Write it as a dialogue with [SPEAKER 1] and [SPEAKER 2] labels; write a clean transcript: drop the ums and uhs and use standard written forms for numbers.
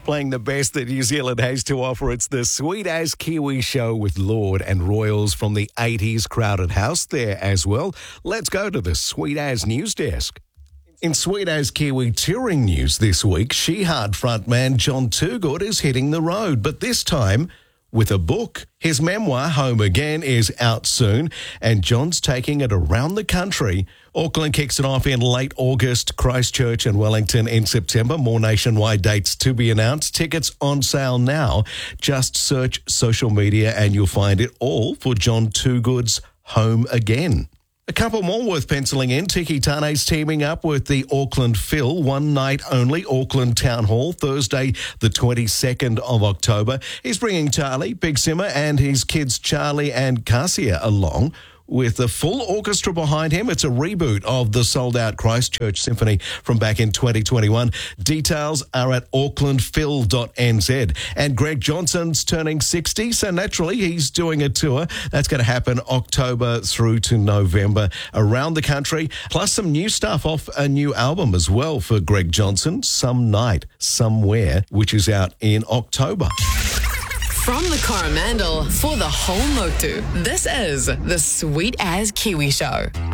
[SPEAKER 1] playing the best that New Zealand has to offer. It's the Sweet As Kiwi show with Lord and Royals from the 80s Crowded House there as well. Let's go to the Sweet As news desk. In Sweet As Kiwi touring news this week, She Heart frontman John Toogood is hitting the road, but this time with a book. His memoir, Home Again, is out soon, and John's taking it around the country. Auckland kicks it off in late August, Christchurch and Wellington in September. More nationwide dates to be announced. Tickets on sale now. Just search social media and you'll find it all for John Toogood's Home Again. A couple more worth penciling in. Tiki Tane's teaming up with the Auckland Phil. One night only, Auckland Town Hall, Thursday the 22nd of October. He's bringing Charlie, Big Simmer, and his kids Charlie and Cassia along with a full orchestra behind him. It's a reboot of the sold-out Christchurch Symphony from back in 2021. Details are at aucklandphil.nz. And Greg Johnson's turning 60, so naturally he's doing a tour. That's going to happen October through to November around the country, plus some new stuff off a new album as well for Greg Johnson, Some Night, Somewhere, which is out in October.
[SPEAKER 2] From the Coromandel for the whole Motu, this is the Sweet As Kiwi Show.